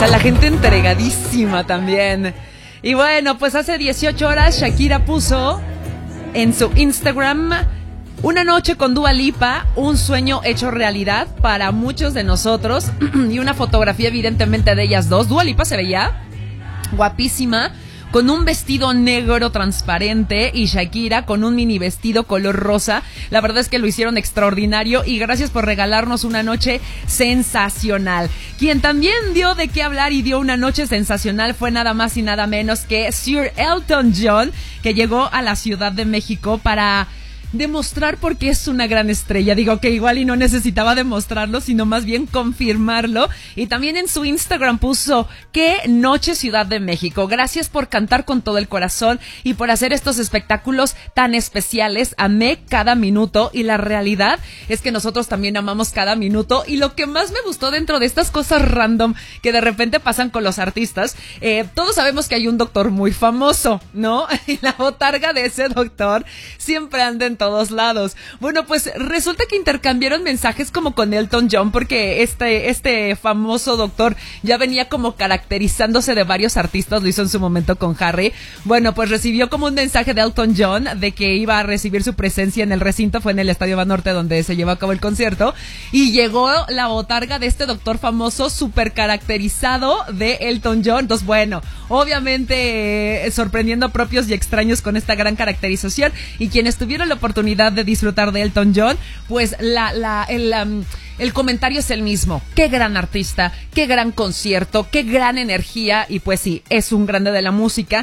sea, la gente entregadísima también. Y bueno, pues hace 18 horas Shakira puso en su Instagram: una noche con Dua Lipa, un sueño hecho realidad para muchos de nosotros. Y una fotografía evidentemente de ellas dos. Dua Lipa se veía guapísima, con un vestido negro transparente, y Shakira con un mini vestido color rosa. La verdad es que lo hicieron extraordinario, y gracias por regalarnos una noche sensacional. Quien también dio de qué hablar y dio una noche sensacional fue nada más y nada menos que Sir Elton John, que llegó a la Ciudad de México para demostrar por qué es una gran estrella. Digo que igual y no necesitaba demostrarlo, sino más bien confirmarlo. Y también en su Instagram puso: qué noche Ciudad de México, gracias por cantar con todo el corazón y por hacer estos espectáculos tan especiales. Amé cada minuto, y la realidad es que nosotros también amamos cada minuto. Y lo que más me gustó dentro de estas cosas random que de repente pasan con los artistas, todos sabemos que hay un doctor muy famoso, ¿no? Y la botarga de ese doctor siempre anda en todos lados. Bueno, pues resulta que intercambiaron mensajes como con Elton John, porque este famoso doctor ya venía como caracterizándose de varios artistas, lo hizo en su momento con Harry. Bueno, pues recibió como un mensaje de Elton John de que iba a recibir su presencia en el recinto. Fue en el Estadio Banorte donde se llevó a cabo el concierto, y llegó la botarga de este doctor famoso súper caracterizado de Elton John. Entonces, bueno, obviamente sorprendiendo a propios y extraños con esta gran caracterización. Y quienes tuvieron la oportunidad de disfrutar de Elton John, pues el comentario es el mismo: qué gran artista, qué gran concierto, qué gran energía. Y pues sí, es un grande de la música.